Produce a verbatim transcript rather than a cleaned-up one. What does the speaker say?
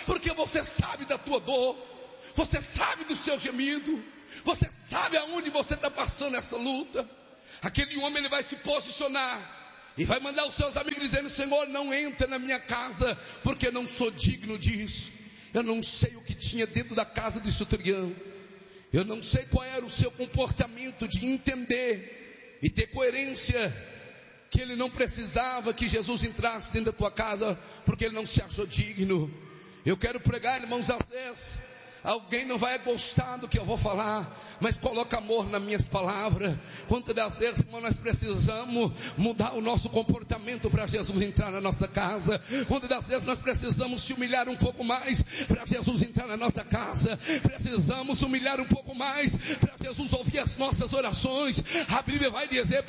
porque você sabe da tua dor, você sabe do seu gemido, você sabe aonde você está passando essa luta. Aquele homem, ele vai se posicionar e vai mandar os seus amigos dizendo: Senhor, não entra na minha casa, porque não sou digno disso. Eu não sei o que tinha dentro da casa de centurião. Eu não sei qual era o seu comportamento de entender e ter coerência, que ele não precisava que Jesus entrasse dentro da tua casa, porque ele não se achou digno. Eu quero pregar, irmãos, às vezes alguém não vai gostar do que eu vou falar, mas coloca amor nas minhas palavras. Quantas das vezes, irmão, nós precisamos mudar o nosso comportamento para Jesus entrar na nossa casa? Quantas das vezes nós precisamos se humilhar um pouco mais para Jesus entrar na nossa casa? Precisamos humilhar um pouco mais para Jesus ouvir as nossas orações. A Bíblia vai dizer: